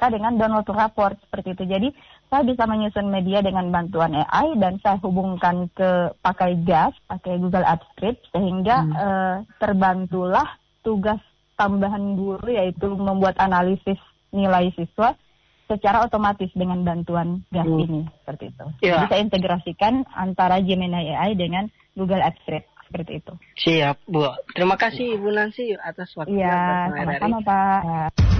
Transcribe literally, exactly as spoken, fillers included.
mereka dengan download report seperti itu. Jadi saya bisa menyusun media dengan bantuan A I dan saya hubungkan ke pakai G A S, pakai Google Apps Script, sehingga hmm. uh, terbantulah tugas tambahan guru yaitu membuat analisis nilai siswa secara otomatis dengan bantuan G A S hmm. ini seperti itu. Ya. Jadi saya integrasikan antara Gemini A I dengan Google Apps Script. Seperti itu. Siap, Bu. Terima kasih Ibu Nancy atas waktunya. Iya, sama-sama Pak.